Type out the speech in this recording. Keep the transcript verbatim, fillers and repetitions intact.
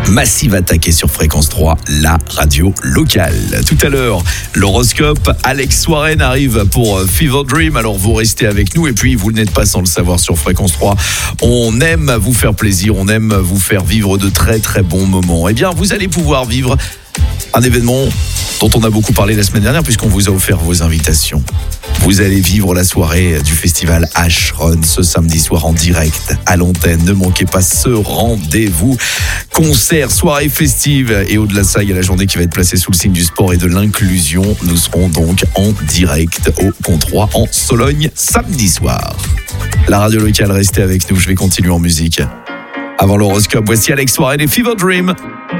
Massive Attack sur Fréquence trois, la radio locale. Tout à l'heure, l'horoscope, Alex Warren arrive pour Fever Dream, alors vous restez avec nous et puis vous n'êtes pas sans le savoir sur Fréquence trois. On aime vous faire plaisir, on aime vous faire vivre de très très bons moments. Eh bien, vous allez pouvoir vivre un événement dont on a beaucoup parlé la semaine dernière puisqu'on vous a offert vos invitations. Vous allez vivre la soirée du festival H-Run ce samedi soir en direct à l'antenne. Ne manquez pas ce rendez-vous. Concert, soirée festive et au-delà de ça, il y a la journée qui va être placée sous le signe du sport et de l'inclusion. Nous serons donc en direct au Pont trois en Sologne samedi soir. La radio locale, restez avec nous, je vais continuer en musique. Avant l'horoscope, voici Alex Warren et Fever Dream.